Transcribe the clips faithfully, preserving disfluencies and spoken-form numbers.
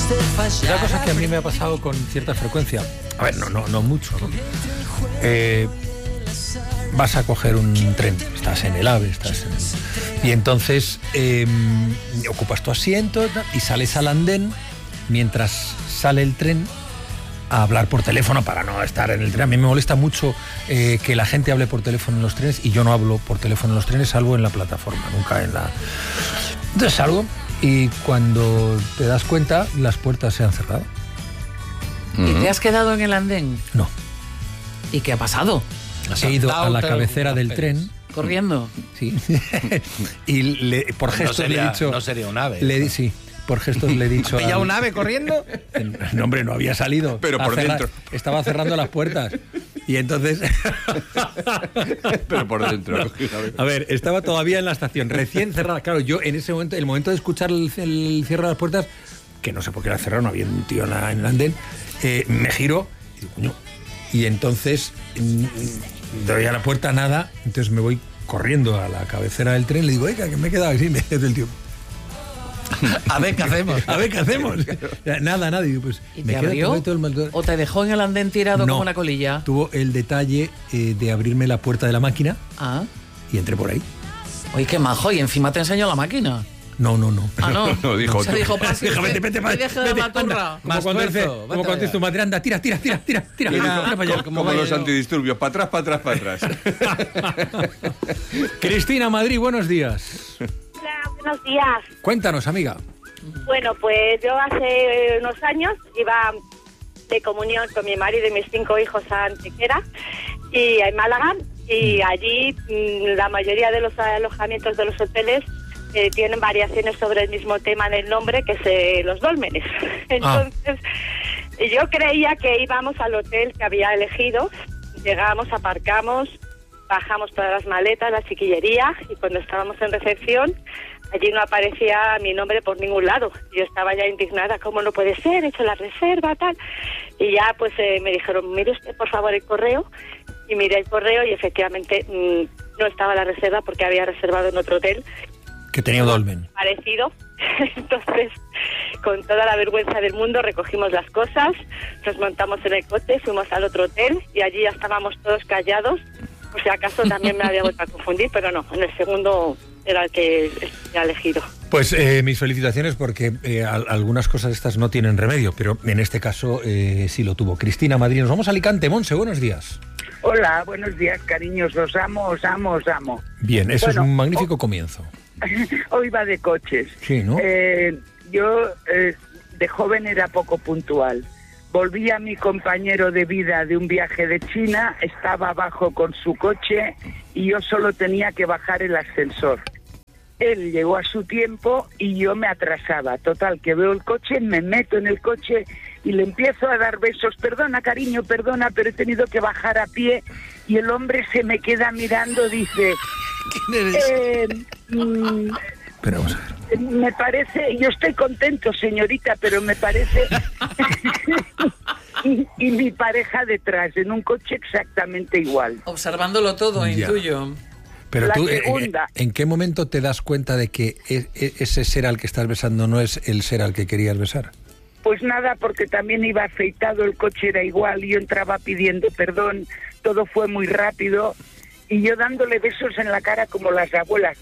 Una cosa que a mí me ha pasado con cierta frecuencia, a ver, no, no, no mucho, ¿no? Eh, vas a coger un tren, estás en el AVE, estás en... y entonces eh, ocupas tu asiento y sales al andén mientras sale el tren a hablar por teléfono para no estar en el tren. A mí me molesta mucho eh, que la gente hable por teléfono en los trenes, y yo no hablo por teléfono en los trenes, salvo en la plataforma, nunca en la... Entonces salgo y cuando te das cuenta las puertas se han cerrado. ¿Y te has quedado en el andén? No. ¿Y qué ha pasado? He ido a la cabecera del tren. ¿Corriendo? Sí. Y le, por no gestos sería, le he dicho... No sería un ave. Le di, sí, por gestos le he dicho... ¿Pillado al, un ave corriendo? No, hombre, no había salido. Pero estaba por cerra, dentro. Estaba cerrando las puertas. Y entonces... Pero por dentro. No, a ver, estaba todavía en la estación, recién cerrada. Claro, yo en ese momento, el momento de escuchar el, el cierre de las puertas, que no sé por qué era cerrado, no había un tío en, la, en el andén, eh, me giro y digo, coño. Y entonces mmm, doy a la puerta, nada, entonces me voy corriendo a la cabecera del tren, le digo, oiga, que me he quedado así, me dice el tío... A ver qué hacemos. A ver qué hacemos. Nada, nada. Y digo, pues, ¿Y me te quedo abrió? todo el mal... ¿O te dejó en el andén tirado no, como una colilla? Tuvo el detalle eh, de abrirme la puerta de la máquina. Ah. Y entré por ahí. Oye, qué majo. Y encima te enseñó la máquina. No, no, no. Ah, no. No, dijo o sea, tú. dijo, pase Déjame, vete, vete, vete, deje de vete, la turra. anda. Como cuando dice, como cuando dice tu madre, anda, tira, tira, tira, tira, tira. Mira, tira para allá. como, como los antidisturbios, para atrás, para atrás, para atrás. Cristina Madrid, buenos días. Hola, buenos días. Cuéntanos, amiga. Bueno, pues yo hace unos años iba de comunión con mi marido y mis cinco hijos a Antequera y en Málaga, y allí mmm, la mayoría de los alojamientos de los hoteles eh, tienen variaciones sobre el mismo tema del nombre, que es eh, los dólmenes. Entonces, ah. yo creía que íbamos al hotel que había elegido, llegamos, aparcamos, bajamos todas las maletas, la chiquillería, y cuando estábamos en recepción, allí no aparecía mi nombre por ningún lado. Yo estaba ya indignada, ¿cómo no puede ser? He hecho la reserva, tal. Y ya pues eh, me dijeron, mire usted por favor el correo. Y miré el correo y efectivamente mmm, no estaba la reserva porque había reservado en otro hotel. Que tenía un dolmen. Parecido. Entonces, con toda la vergüenza del mundo, recogimos las cosas, nos montamos en el coche, fuimos al otro hotel y allí ya estábamos todos callados. Por si acaso también me había vuelto a confundir, pero no, en el segundo era el que he elegido. Pues eh, mis felicitaciones, porque eh, a, algunas cosas estas no tienen remedio, pero en este caso eh, sí lo tuvo. Cristina Madrid, nos vamos a Alicante. Monse, buenos días. Hola, buenos días, cariños, os amo, os amo, os amo. Bien, eso bueno, es un magnífico oh, comienzo. Hoy va de coches. Sí, ¿no? Eh, yo eh, de joven era poco puntual. Volví a mi compañero de vida de un viaje de China, estaba abajo con su coche y yo solo tenía que bajar el ascensor. Él llegó a su tiempo y yo me atrasaba. Total, que veo el coche, me meto en el coche y le empiezo a dar besos. Perdona, cariño, perdona, pero he tenido que bajar a pie. Y el hombre se me queda mirando, dice... ¿Quién eres? Eh, mmm, pero vamos a ver. Me parece... Yo estoy contento, señorita, pero me parece... y, y mi pareja detrás, en un coche exactamente igual. Observándolo todo, ya. Intuyo. Pero La tú, segunda. ¿en qué momento te das cuenta de que ese ser al que estás besando no es el ser al que querías besar? Pues nada, porque también iba afeitado, el coche era igual, yo entraba pidiendo perdón, todo fue muy rápido, y yo dándole besos en la cara como las abuelas.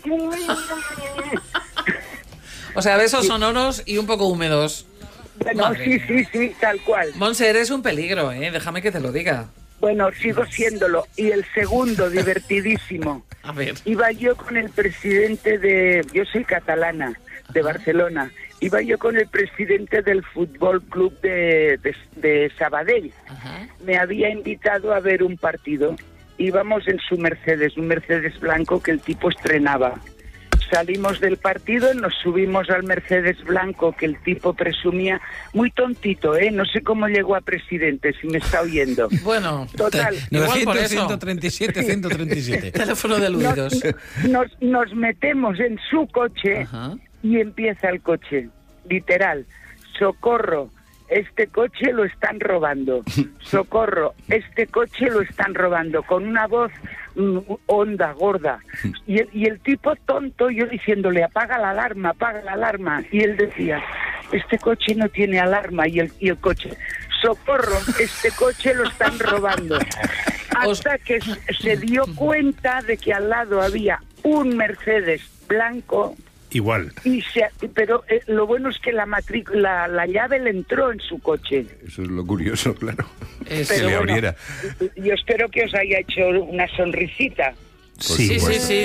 O sea, besos sonoros y un poco húmedos. Bueno, Madre sí, mía. sí, sí, tal cual. Monse, eres un peligro, ¿eh? Déjame que te lo diga. Bueno, sigo siéndolo. Y el segundo, divertidísimo. A ver. Iba yo con el presidente de... Yo soy catalana, de Ajá. Barcelona. Iba yo con el presidente del Fútbol Club de, de, de Sabadell. Ajá. Me había invitado a ver un partido. Íbamos en su Mercedes, un Mercedes blanco que el tipo estrenaba. Salimos del partido, nos subimos al Mercedes blanco que el tipo presumía, muy tontito, ¿eh? No sé cómo llegó a presidente, si me está oyendo. Bueno, Total. igual por novecientos, eso. ciento treinta y siete, ciento treinta y siete. Teléfono de Nos, aludidos. nos, nos metemos en su coche Ajá. y empieza el coche, literal. Socorro, este coche lo están robando. Socorro, este coche lo están robando. Con una voz mm, honda, gorda. Y el, y el tipo tonto, yo diciéndole, apaga la alarma, apaga la alarma. Y él decía, este coche no tiene alarma, y el, y el coche, socorro, este coche lo están robando. Hasta que se dio cuenta de que al lado había un Mercedes blanco. Igual. Y se, pero eh, lo bueno es que la, matrícula, la, la llave le entró en su coche. Eso es lo curioso, claro. Es- Que Pero le bueno, abriera. yo espero que os haya hecho una sonrisita. Sí, sí, sí.